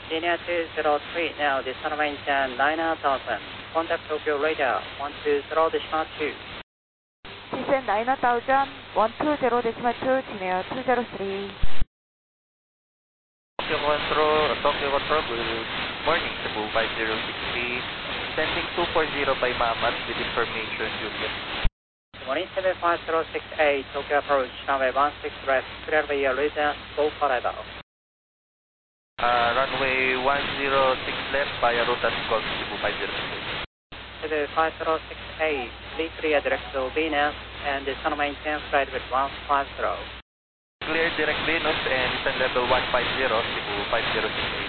Senior 203, now descend maintain 9000. Contact Tokyo radar 120.2. Descend 9000, 120.2, Senior 203. Tokyo Control, good morning, Cebu 5063. Sending 240 by Mammoth with information, Juliet. Morning 75068, Tokyo approach, runway 16 left, clear via return, go for level. Runway 106 left via route and call Cebu 506. 75068, please clear direct to Venus and descend maintain flight with 150. Clear direct Venus and descend level 150, Cebu 5068.